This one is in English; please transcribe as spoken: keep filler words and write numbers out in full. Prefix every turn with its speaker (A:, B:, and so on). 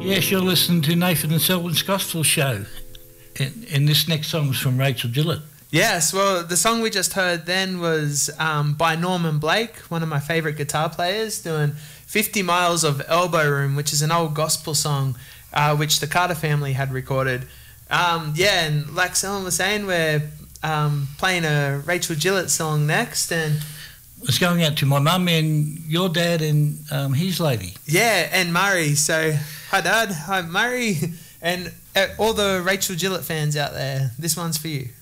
A: Yes, you're listening to Nathan and Selwyn's Gospel Show. And, and this next song was from Rachel Gillett.
B: Yes, well, the song we just heard then was um, by Norman Blake, one of my favourite guitar players, doing fifty miles of Elbow Room, which is an old gospel song uh, which the Carter family had recorded. Um, yeah, and like Selwyn was saying, we're um, playing a Rachel Gillett song next, and
A: it's going out to my mum and your dad and um, his lady.
B: Yeah, and Murray. So, hi Dad, hi Murray, and uh, all the Rachel Gillett fans out there, this one's for you.